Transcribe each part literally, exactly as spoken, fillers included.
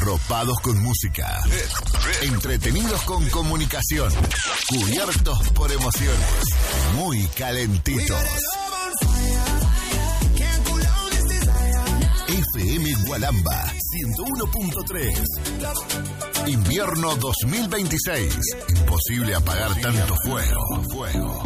Arropados con música. Entretenidos con comunicación. Cubiertos por emociones. Muy calentitos. F M Gualamba ciento uno punto tres. Invierno dos mil veintiséis. Imposible apagar tanto fuego. Fuego.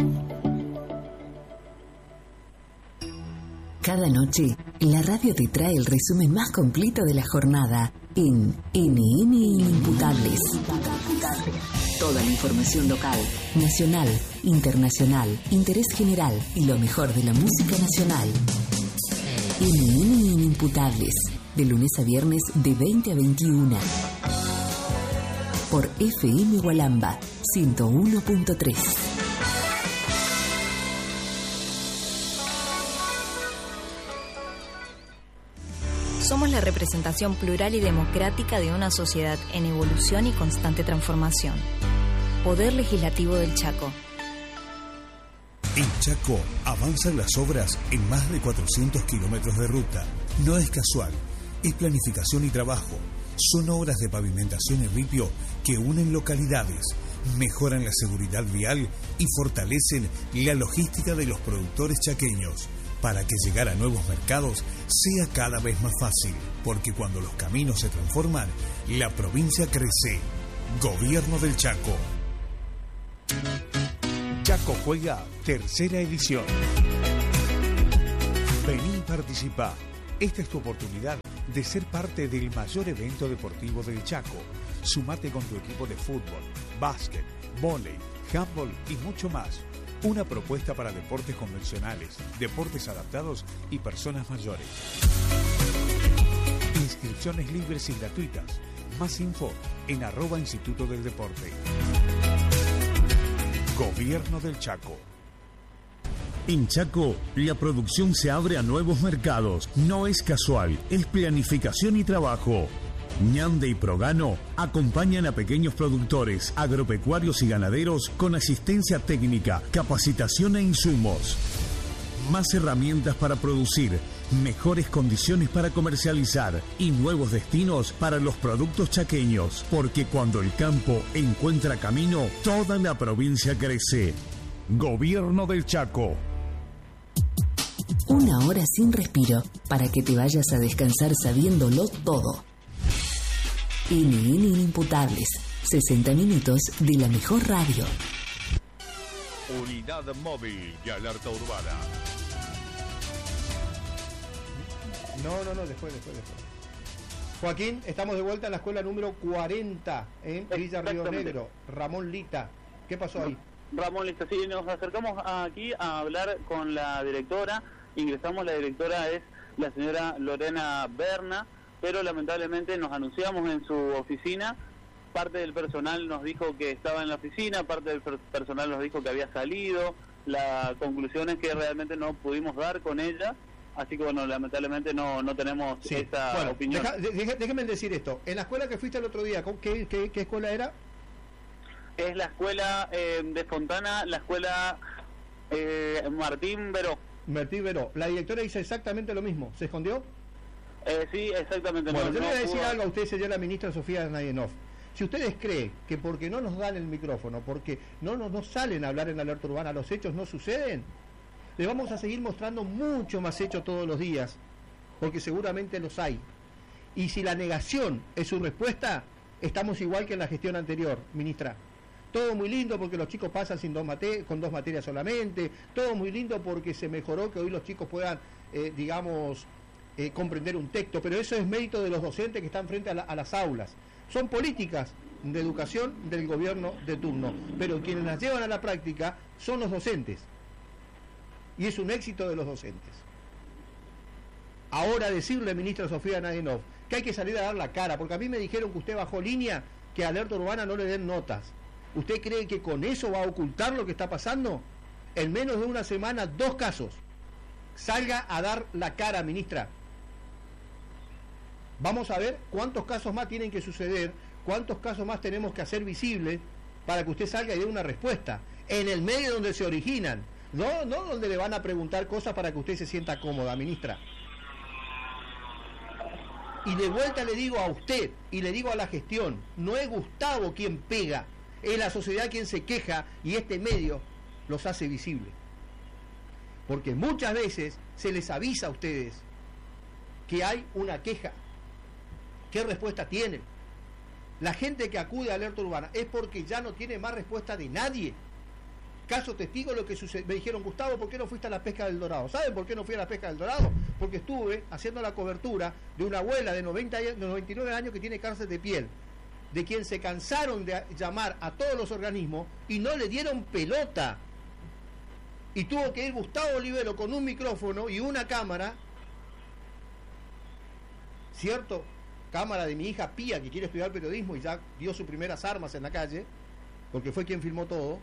Cada noche, la radio te trae el resumen más completo de la jornada en N N Inimputables. Toda la información local, nacional, internacional, interés general y lo mejor de la música nacional. N N Inimputables, de lunes a viernes de veinte a veintiuna. Por F M Gualamba ciento uno punto tres. Somos la representación plural y democrática de una sociedad en evolución y constante transformación. Poder Legislativo del Chaco. En Chaco avanzan las obras en más de cuatrocientos kilómetros de ruta. No es casual, es planificación y trabajo. Son obras de pavimentación y ripio que unen localidades, mejoran la seguridad vial y fortalecen la logística de los productores chaqueños, para que llegar a nuevos mercados sea cada vez más fácil, porque cuando los caminos se transforman, la provincia crece. Gobierno del Chaco. Chaco Juega, tercera edición. Vení y participá. Esta es tu oportunidad de ser parte del mayor evento deportivo del Chaco. Sumate con tu equipo de fútbol, básquet, vóley, handball y mucho más. Una propuesta para deportes convencionales, deportes adaptados y personas mayores. Inscripciones libres y gratuitas. Más info en arroba Instituto del Deporte. Gobierno del Chaco. En Chaco, la producción se abre a nuevos mercados. No es casual, es planificación y trabajo. Ñande y Progano acompañan a pequeños productores, agropecuarios y ganaderos con asistencia técnica, capacitación e insumos. Más herramientas para producir, mejores condiciones para comercializar y nuevos destinos para los productos chaqueños. Porque cuando el campo encuentra camino, toda la provincia crece. Gobierno del Chaco. Una hora sin respiro para que te vayas a descansar sabiéndolo todo. N N Inimputables, sesenta minutos de la mejor radio. Unidad móvil de alerta urbana. No, no, no, después, después, después. Joaquín, estamos de vuelta en la escuela número cuarenta en Villa Río Negro. Ramón Lita, ¿qué pasó ahí? Ramón Lita, sí, nos acercamos aquí a hablar con la directora. Ingresamos, la directora es la señora Lorena Berna, pero lamentablemente nos anunciamos en su oficina. Parte del personal nos dijo que estaba en la oficina, parte del personal nos dijo que había salido. La conclusión es que realmente no pudimos dar con ella, así que bueno, lamentablemente no no tenemos sí. esa bueno, opinión. Deja, deja, déjeme decir esto, en la escuela que fuiste el otro día, ¿qué, qué, qué escuela era? Es la escuela eh, de Fontana, la escuela eh, Martín Veró. Martín Veró, la directora dice exactamente lo mismo, ¿se escondió? Eh, sí, exactamente. Bueno, no, yo le voy a no decir pudo... algo a usted, señora ministra Sofía Nayenov. Si ustedes creen que porque no nos dan el micrófono, porque no nos no salen a hablar en Alerta Urbana, los hechos no suceden, le vamos a seguir mostrando mucho más hechos todos los días, porque seguramente los hay. Y si la negación es su respuesta, estamos igual que en la gestión anterior, ministra. Todo muy lindo porque los chicos pasan sin dos mate- con dos materias solamente, todo muy lindo porque se mejoró que hoy los chicos puedan, eh, digamos... Eh, comprender un texto, pero eso es mérito de los docentes que están frente a, la, a las aulas. Son políticas de educación del gobierno de turno, pero quienes las llevan a la práctica son los docentes, y es un éxito de los docentes. Ahora decirle, ministra Sofía Nayenov, que hay que salir a dar la cara, porque a mí me dijeron que usted bajó línea, que a Alerta Urbana no le den notas. ¿Usted cree que con eso va a ocultar lo que está pasando? En menos de una semana, dos casos. Salga a dar la cara, ministra. Vamos a ver cuántos casos más tienen que suceder, cuántos casos más tenemos que hacer visibles para que usted salga y dé una respuesta. En el medio donde se originan, no, no donde le van a preguntar cosas para que usted se sienta cómoda, ministra. Y de vuelta le digo a usted y le digo a la gestión, no es Gustavo quien pega, es la sociedad quien se queja y este medio los hace visibles. Porque muchas veces se les avisa a ustedes que hay una queja. ¿Qué respuesta tienen? La gente que acude a Alerta Urbana es porque ya no tiene más respuesta de nadie. Caso testigo lo que sucedió. Me dijeron, Gustavo, ¿por qué no fuiste a la pesca del Dorado? ¿Saben por qué no fui a la pesca del Dorado? Porque estuve haciendo la cobertura de una abuela de noventa, de noventa y nueve años que tiene cáncer de piel, de quien se cansaron de llamar a todos los organismos y no le dieron pelota. Y tuvo que ir Gustavo Olivero con un micrófono y una cámara, ¿cierto? Cámara de mi hija Pía, que quiere estudiar periodismo y ya dio sus primeras armas en la calle, porque fue quien filmó todo.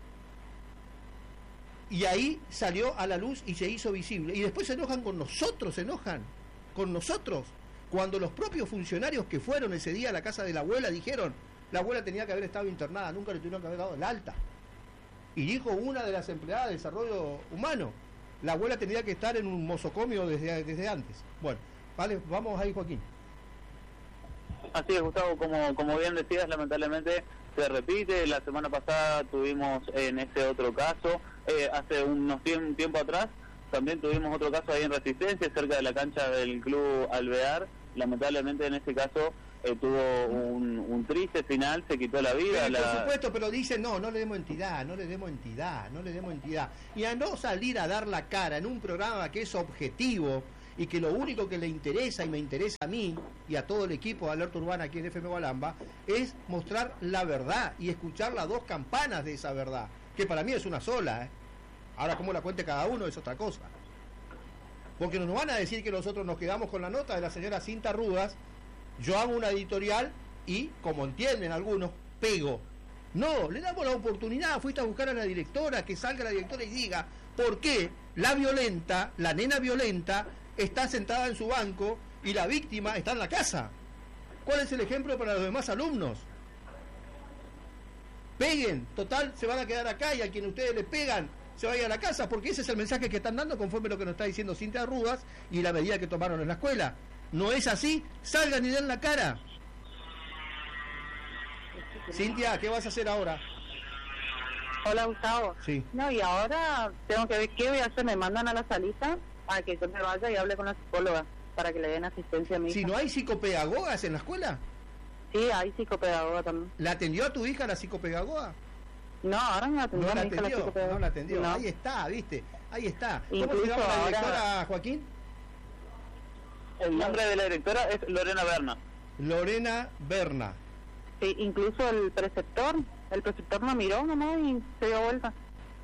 Y ahí salió a la luz y se hizo visible. Y después se enojan con nosotros, se enojan con nosotros. Cuando los propios funcionarios que fueron ese día a la casa de la abuela dijeron, la abuela tenía que haber estado internada, nunca le tuvieron que haber dado el alta. Y dijo una de las empleadas de desarrollo humano, la abuela tenía que estar en un mosocomio desde, desde antes. Bueno, vale, vamos ahí, Joaquín. Así es, Gustavo, como, como bien decías, lamentablemente se repite. La semana pasada tuvimos en ese otro caso, eh, hace unos tiemp tiempo atrás, también tuvimos otro caso ahí en Resistencia, cerca de la cancha del Club Alvear. Lamentablemente en ese caso eh, tuvo un, un triste final, se quitó la vida. Pero, la... Por supuesto, pero dicen, no, no le demos entidad, no le demos entidad, no le demos entidad. Y a no salir a dar la cara en un programa que es objetivo y que lo único que le interesa y me interesa a mí y a todo el equipo de Alerta Urbana aquí en F M Gualamba es mostrar la verdad y escuchar las dos campanas de esa verdad, que para mí es una sola, ¿eh? Ahora cómo la cuente cada uno es otra cosa, porque nos van a decir que nosotros nos quedamos con la nota de la señora Cinta Rudas, yo hago una editorial y, como entienden algunos, pego. No, le damos la oportunidad, fuiste a buscar a la directora, que salga la directora y diga por qué la violenta, la nena violenta está sentada en su banco y la víctima está en la casa. ¿Cuál es el ejemplo para los demás alumnos? Peguen, total, se van a quedar acá y a quien ustedes le pegan se vaya a la casa, porque ese es el mensaje que están dando conforme lo que nos está diciendo Cintia Rudas y la medida que tomaron en la escuela. ¿No es así? Salgan y den la cara. Cintia, ¿qué vas a hacer ahora? Hola, Gustavo. Sí. No, y ahora tengo que ver qué voy a hacer. Me mandan a la salita a que yo me vaya y hable con la psicóloga para que le den asistencia a mi hija. Si no hay psicopedagogas en la escuela. Sí, hay psicopedagoga también. ¿La atendió a tu hija la psicopedagoga? No, ahora no la atendió. No la a mi hija atendió, la psicopedagoga. no la atendió. No. Ahí está, ¿viste? Ahí está. ¿Cómo Incluso se llama la directora, ahora... Joaquín? El nombre de la directora es Lorena Berna. Lorena Berna. Sí, incluso el preceptor, el preceptor me miró nomás y se dio vuelta.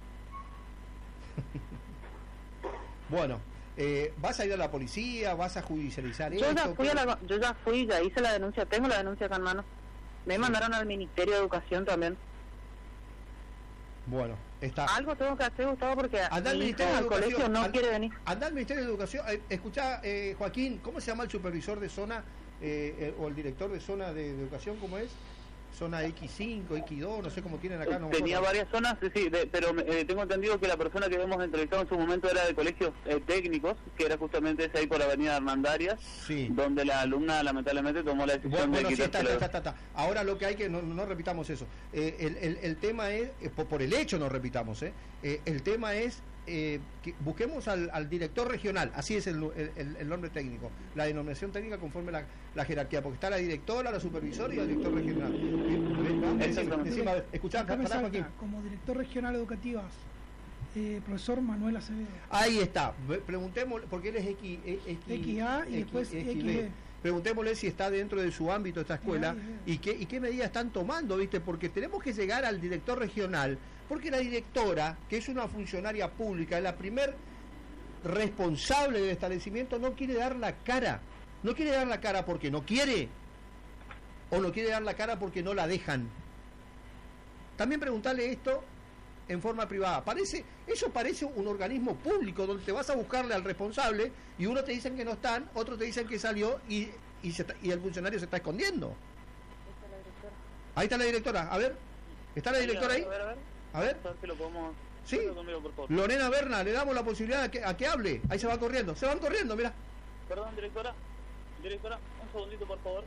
Bueno, eh, ¿vas a ir a la policía? ¿Vas a judicializar Yo esto? ya fui a la, yo ya fui, ya hice la denuncia, tengo la denuncia acá en mano. Me Sí. mandaron al Ministerio de Educación también. Bueno, está. Algo tengo que hacer, Gustavo, porque Anda al mi Ministerio hija de al Educación. colegio no An- quiere venir. Anda al Ministerio de Educación. Eh, escuchá, eh, Joaquín, ¿cómo se llama el supervisor de zona eh, eh, o el director de zona de, de educación? ¿Cómo es? Zona equis cinco, equis dos, no sé cómo tienen acá. No me Tenía acuerdo. varias zonas, sí, sí, de- pero eh, tengo entendido que la persona que hemos entrevistado en su momento era de colegios eh, técnicos, que era justamente ese ahí por Avenida Hernandarias, Sí. donde la alumna lamentablemente tomó la decisión Bueno, bueno, de sí, está, quitarse está, la- está, está. Ahora lo que hay que, no, no repitamos eso. Eh, el, el, el tema es, eh, por, por el hecho no repitamos, eh, eh, el tema es eh, que busquemos al, al director regional, así es el, el, el nombre técnico, la denominación técnica conforme la, la jerarquía, porque está la directora, la supervisora y el director regional. Exactamente. Decime, a ver, escuchá, Acá me pará, salta, Joaquín. como director regional educativas, eh, profesor Manuel Acevedo. Ahí está, Ve- preguntémosle, porque él es X, eh, X, X A y después X X B. B. Preguntémosle si está dentro de su ámbito esta escuela Ay, ay. y qué, y qué medidas están tomando, ¿viste? Porque tenemos que llegar al director regional, porque la directora, que es una funcionaria pública, la primer responsable del establecimiento, no quiere dar la cara. No quiere dar la cara porque no quiere, o no quiere dar la cara porque no la dejan. También preguntarle esto en forma privada. Parece, eso parece un organismo público donde te vas a buscarle al responsable y uno te dicen que no están, otros te dicen que salió y, y, se está- y el funcionario se está escondiendo. Ahí está la directora, a ver, ¿está la directora ahí? A ver, a ver. A ver, A ver si lo podemos... Sí. Dame conmigo, por favor. Lorena Berna, le damos la posibilidad a que, a que hable. Ahí se va corriendo, se van corriendo, mira. Perdón, directora. Directora, un segundito, por favor.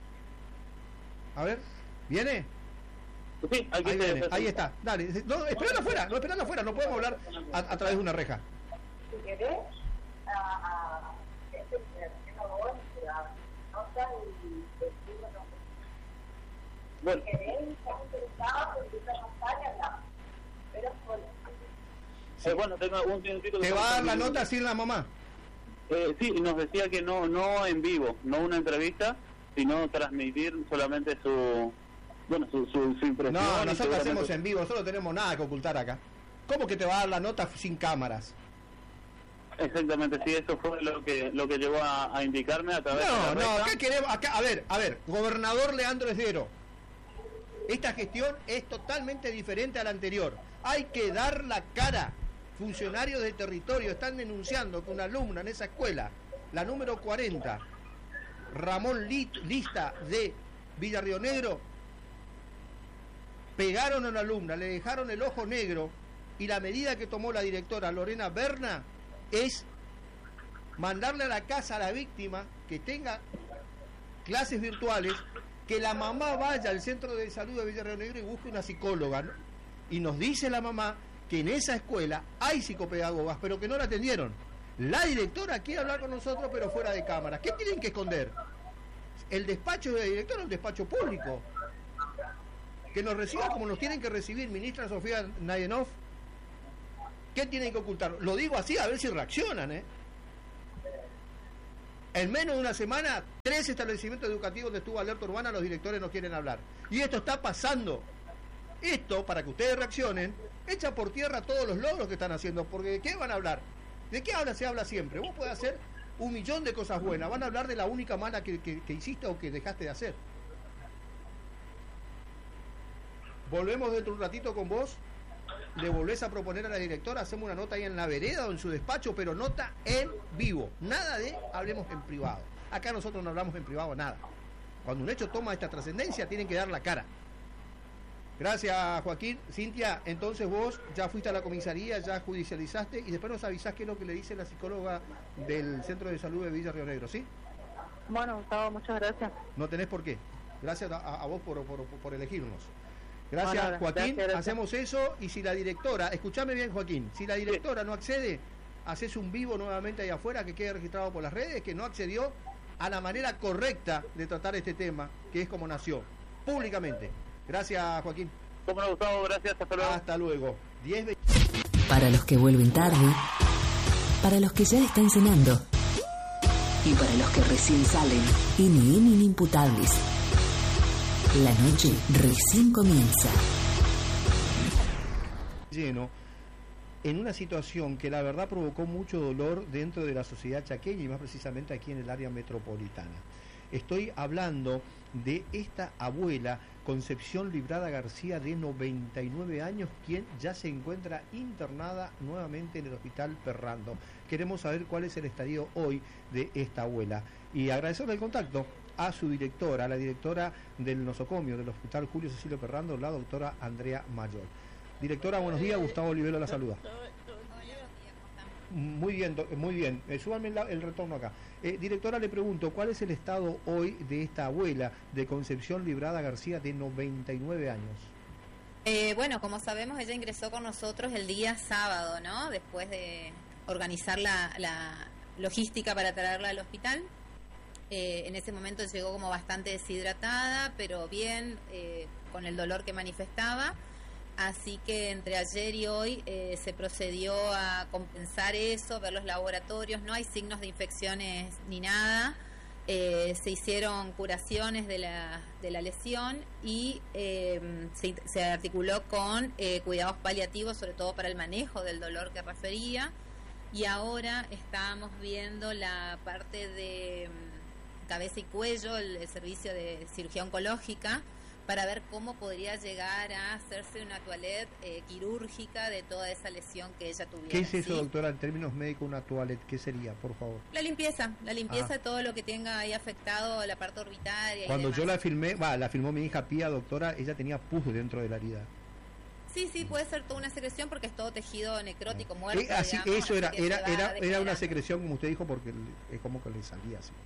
A ver, ¿viene? Sí, aquí ahí, está, viene. Ahí está, dale. No, esperando afuera, no, esperando afuera, no podemos hablar a, a través de una reja. Si querés, a este nota y bueno. Si querés, estás interesado, empieza a contar y hablamos. Pero bueno. Sí. Eh, bueno, tengo un minutito. ¿Te va a dar la nota sin la mamá? Eh, sí, nos decía que no, no en vivo, no una entrevista, sino transmitir solamente su, bueno, su, su, su impresión. No, nosotros hacemos en vivo, nosotros no tenemos nada que ocultar acá. ¿Cómo que te va a dar la nota sin cámaras? Exactamente, sí, eso fue lo que lo que llegó a, a indicarme a través no, de la No, no, ¿qué queremos? Acá, a ver, a ver, gobernador Leandro Esdero, esta gestión es totalmente diferente a la anterior. Hay que dar la cara. Funcionarios del territorio están denunciando que una alumna en esa escuela, la número cuarenta, Ramón Lista de Villa Río Negro, pegaron a una alumna, le dejaron el ojo negro, y la medida que tomó la directora Lorena Berna es mandarle a la casa a la víctima que tenga clases virtuales, que la mamá vaya al centro de salud de Villa Río Negro y busque una psicóloga, ¿no? Y nos dice la mamá que en esa escuela hay psicopedagogas, pero que no la atendieron. La directora quiere hablar con nosotros, pero fuera de cámara. ¿Qué tienen que esconder? ¿El despacho de la directora o el despacho público? Que nos reciba como nos tienen que recibir ministra Sofía Nayenov. ¿Qué tienen que ocultar? Lo digo así, a ver si reaccionan, ¿eh? En menos de una semana, tres establecimientos educativos donde estuvo alerta urbana, los directores no quieren hablar. Y esto está pasando. Esto, para que ustedes reaccionen, echa por tierra todos los logros que están haciendo, porque ¿de qué van a hablar? ¿De qué habla? Se habla siempre. Vos podés hacer un millón de cosas buenas, van a hablar de la única mala que, que, que hiciste o que dejaste de hacer. Volvemos dentro de un ratito con vos, le volvés a proponer a la directora, hacemos una nota ahí en la vereda o en su despacho, pero nota en vivo, nada de hablemos en privado. Acá nosotros no hablamos en privado nada. Cuando un hecho toma esta trascendencia, tienen que dar la cara. Gracias, Joaquín. Cintia, entonces vos ya fuiste a la comisaría, ya judicializaste y después nos avisás qué es lo que le dice la psicóloga del Centro de Salud de Villa Río Negro, ¿sí? Bueno, Gustavo, muchas gracias. No tenés por qué. Gracias a, a vos por, por, por elegirnos. Gracias, bueno, Joaquín. Gracias, gracias. Hacemos eso y si la directora, escuchame bien, Joaquín, si la directora no accede, haces un vivo nuevamente ahí afuera que quede registrado por las redes, que no accedió a la manera correcta de tratar este tema, que es como nació, públicamente. Gracias, Joaquín. Como no, Gustavo, gracias, hasta luego. Hasta luego. diez Para los que vuelven tarde, para los que ya están cenando y para los que recién salen, Ini Ini Inimputables. La noche recién comienza. Lleno, en una situación que la verdad provocó mucho dolor dentro de la sociedad chaqueña y más precisamente aquí en el área metropolitana. Estoy hablando de esta abuela Concepción Librada García de noventa y nueve años, quien ya se encuentra internada nuevamente en el Hospital Ferrando. Queremos saber cuál es el estadio hoy de esta abuela y agradecerle el contacto a su directora, a la directora del nosocomio del Hospital Julio Cecilio Ferrando, la doctora Andrea Mayor. Directora, buenos días, Gustavo Olivero la saluda. Muy bien, muy bien. Eh, súbame el, el retorno acá. Eh, directora, le pregunto, ¿cuál es el estado hoy de esta abuela de Concepción Librada García de noventa y nueve años? Eh, bueno, como sabemos, ella ingresó con nosotros el día sábado, ¿no? Después de organizar la, la logística para traerla al hospital. Eh, en ese momento llegó como bastante deshidratada, pero bien, eh, con el dolor que manifestaba. Así que entre ayer y hoy eh, se procedió a compensar eso, ver los laboratorios, no hay signos de infecciones ni nada, eh, se hicieron curaciones de la, de la lesión y eh, se, se articuló con eh, cuidados paliativos, sobre todo para el manejo del dolor que refería, y ahora estamos viendo la parte de cabeza y cuello, el, el servicio de cirugía oncológica, para ver cómo podría llegar a hacerse una toilette eh, quirúrgica de toda esa lesión que ella tuviera. ¿Qué es eso, ¿sí? Doctora, en términos médicos, una toilette? ¿Qué sería, por favor? La limpieza, la limpieza ah. de todo lo que tenga ahí afectado la parte orbitaria. Cuando y yo la filmé, va, la filmó mi hija Pía, doctora, ella tenía pus dentro de la herida. Sí, sí, puede ser toda una secreción porque es todo tejido necrótico, muerto. Eh, así, digamos, eso era, así era, era, era una degenerando. secreción, como usted dijo, porque es como que le salía así.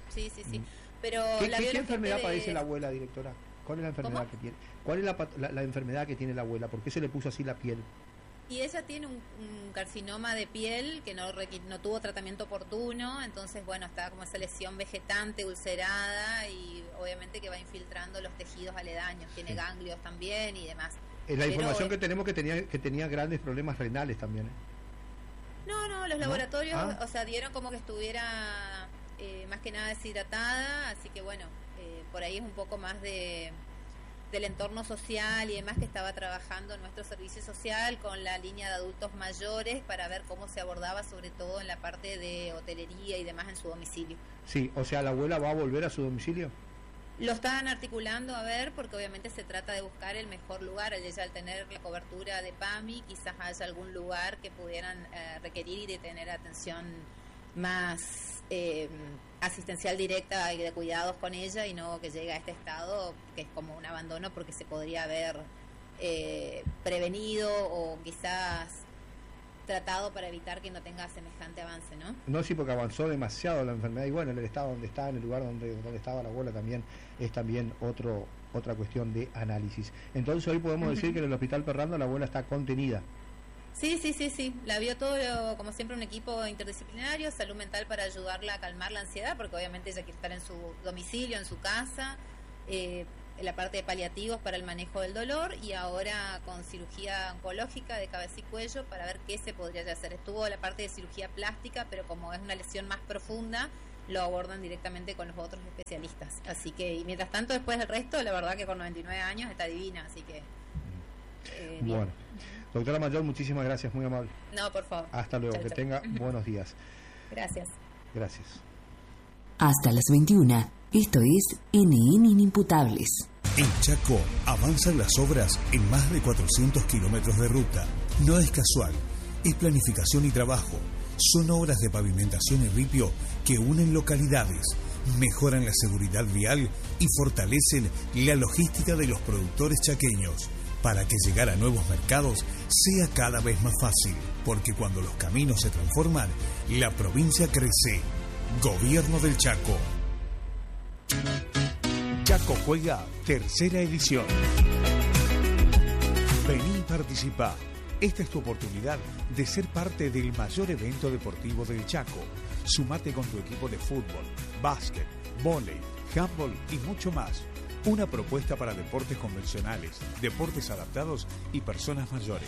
sí, sí, sí. Pero ¿Qué, la qué, vio ¿qué la enfermedad gente de- padece la abuela, directora? ¿Cuál es la enfermedad ¿Cómo? que tiene? ¿Cuál es la, pat- la, la enfermedad que tiene la abuela? ¿Por qué se le puso así la piel? Y ella tiene un, un carcinoma de piel que no requi- no tuvo tratamiento oportuno, entonces bueno, está como esa lesión vegetante, ulcerada, y obviamente que va infiltrando los tejidos aledaños, tiene Sí. ganglios también y demás. Es la Pero, información eh, que tenemos que tenía que tenía grandes problemas renales también. ¿eh? No, no, los ¿No? laboratorios, Ah. o sea, dieron como que estuviera eh, más que nada deshidratada, así que bueno, eh, por ahí es un poco más de del entorno social y demás, que estaba trabajando nuestro servicio social con la línea de adultos mayores para ver cómo se abordaba, sobre todo en la parte de hotelería y demás en su domicilio. Sí, o sea, la abuela va a volver a su domicilio. Lo estaban articulando a ver, porque obviamente se trata de buscar el mejor lugar. Ella, al tener la cobertura de PAMI, quizás haya algún lugar que pudieran eh, requerir y de tener atención más eh, asistencial directa y de cuidados con ella, y no que llegue a este estado que es como un abandono, porque se podría haber eh, prevenido o quizás tratado para evitar que no tenga semejante avance, ¿no? No, sí, porque avanzó demasiado la enfermedad y bueno, en el estado donde está, en el lugar donde, donde estaba la abuela también es también otro otra cuestión de análisis. Entonces hoy podemos Ujú. decir que en el Hospital Perrando la abuela está contenida. Sí, sí, sí, sí. La vio todo, como siempre, un equipo interdisciplinario, salud mental para ayudarla a calmar la ansiedad, porque obviamente ella quiere estar en su domicilio, en su casa, eh, en la parte de paliativos para el manejo del dolor, y ahora con cirugía oncológica de cabeza y cuello para ver qué se podría hacer. Estuvo la parte de cirugía plástica, pero como es una lesión más profunda, lo abordan directamente con los otros especialistas. Así que, y mientras tanto, después del resto, la verdad que con noventa y nueve años está divina, así que... eh, bien. Bueno, doctora Mayor, muchísimas gracias, muy amable. No, por favor. Hasta luego, Chau, que chau. tenga buenos días. Gracias. Gracias. Hasta las veintiuna. Esto es N N Inimputables. En Chaco avanzan las obras en más de cuatrocientos kilómetros de ruta. No es casual, es planificación y trabajo. Son obras de pavimentación y ripio que unen localidades, mejoran la seguridad vial y fortalecen la logística de los productores chaqueños, para que llegar a nuevos mercados sea cada vez más fácil, porque cuando los caminos se transforman, la provincia crece. Gobierno del Chaco. Chaco Juega, tercera edición. Vení y participa. Esta es tu oportunidad de ser parte del mayor evento deportivo del Chaco. Sumate con tu equipo de fútbol, básquet, vóley, handball y mucho más. Una propuesta para deportes convencionales, deportes adaptados y personas mayores.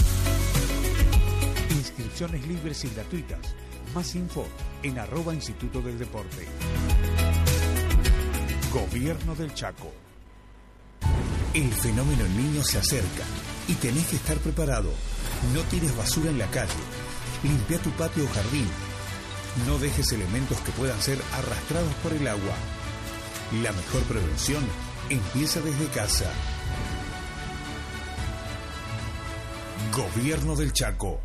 Inscripciones libres y gratuitas. Más info en arroba Instituto del Deporte. Gobierno del Chaco. El fenómeno El Niño se acerca y tenés que estar preparado. No tires basura en la calle. Limpia tu patio o jardín. No dejes elementos que puedan ser arrastrados por el agua. La mejor prevención empieza desde casa. Gobierno del Chaco.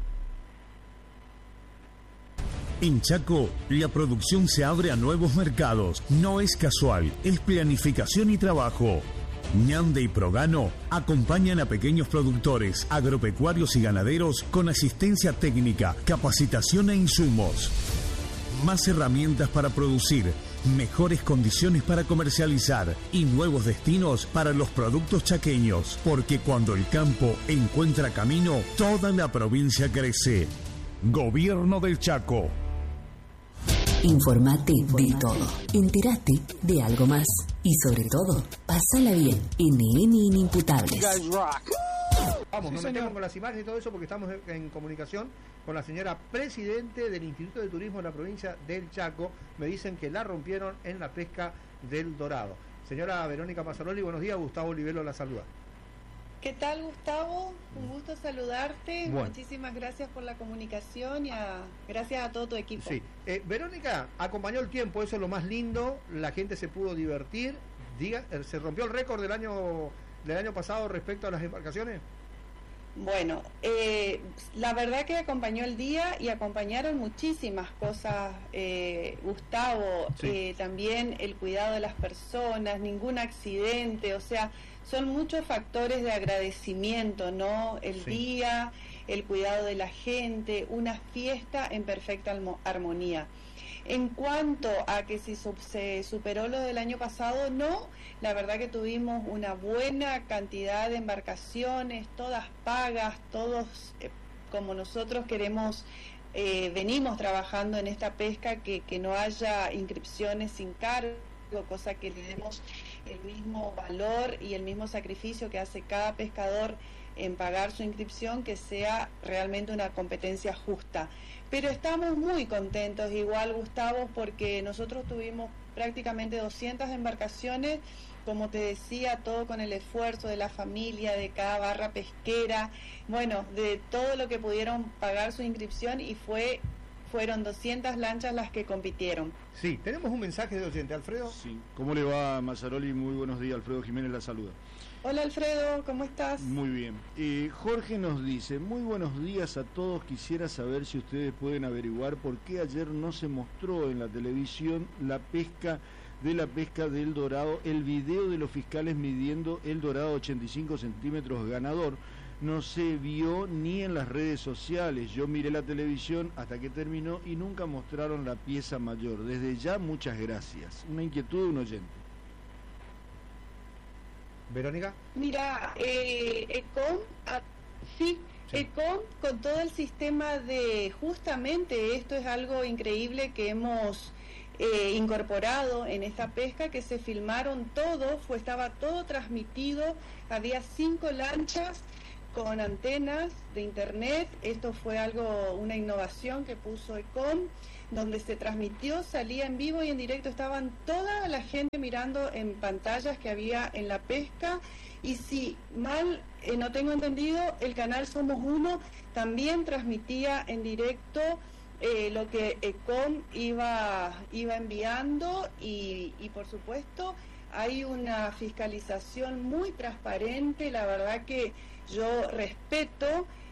En Chaco, la producción se abre a nuevos mercados. No es casual, es planificación y trabajo. Ñande y Progano acompañan a pequeños productores, agropecuarios y ganaderos con asistencia técnica, capacitación e insumos. Más herramientas para producir, mejores condiciones para comercializar y nuevos destinos para los productos chaqueños. Porque cuando el campo encuentra camino, toda la provincia crece. Gobierno del Chaco. Informate de todo. Entérate de algo más. Y sobre todo, pásala bien. N N Inimputables. Vamos, nos metemos con las imágenes y todo eso porque estamos en comunicación con la señora presidente del Instituto de Turismo de la provincia del Chaco. Me dicen que la rompieron en la pesca del Dorado. Señora Verónica Mazzaroli, buenos días. Gustavo Olivelo la saluda. ¿Qué tal, Gustavo? Un gusto saludarte. Bueno. Muchísimas gracias por la comunicación y a, gracias a todo tu equipo. Sí. Eh, Verónica, acompañó el tiempo, eso es lo más lindo. La gente se pudo divertir. Diga, ¿se rompió el récord del año del año pasado respecto a las embarcaciones? Bueno, eh, la verdad que acompañó el día y acompañaron muchísimas cosas, eh, Gustavo, Sí. eh, también el cuidado de las personas, ningún accidente, o sea, son muchos factores de agradecimiento, ¿no? El Sí. día, el cuidado de la gente, una fiesta en perfecta almo- armonía. En cuanto a que si se superó lo del año pasado, no, la verdad que tuvimos una buena cantidad de embarcaciones, todas pagas, todos eh, como nosotros queremos, eh, venimos trabajando en esta pesca, que, que no haya inscripciones sin cargo, cosa que le demos el mismo valor y el mismo sacrificio que hace cada pescador en pagar su inscripción, que sea realmente una competencia justa. Pero estamos muy contentos igual, Gustavo, porque nosotros tuvimos prácticamente doscientas embarcaciones, como te decía, todo con el esfuerzo de la familia, de cada barra pesquera, bueno, de todo lo que pudieron pagar su inscripción, y fue fueron doscientas lanchas las que compitieron. Sí, tenemos un mensaje de oyente, Alfredo. Sí. ¿Cómo le va, Mazzaroli? Muy buenos días, Alfredo Jiménez la saluda. Hola Alfredo, ¿cómo estás? Muy bien. Eh, Jorge nos dice, muy buenos días a todos, quisiera saber si ustedes pueden averiguar por qué ayer no se mostró en la televisión la pesca de la pesca del dorado, el video de los fiscales midiendo el dorado ochenta y cinco centímetros ganador. No se vio ni en las redes sociales. Yo miré la televisión hasta que terminó y nunca mostraron la pieza mayor. Desde ya, muchas gracias. Una inquietud de un oyente. Verónica. Mira, eh, Econ, ah, sí, sí, Econ con todo el sistema de, justamente esto es algo increíble que hemos eh, incorporado en esta pesca, que se filmaron todo, fue, estaba todo transmitido, había cinco lanchas con antenas de internet. Esto fue algo, una innovación que puso Econ, donde se transmitió, salía en vivo y en directo, estaban toda la gente mirando en pantallas que había en la pesca. Y si mal eh, no tengo entendido, el canal Somos Uno también transmitía en directo eh, lo que Econ iba, iba enviando, y, y por supuesto hay una fiscalización muy transparente. La verdad que yo respeto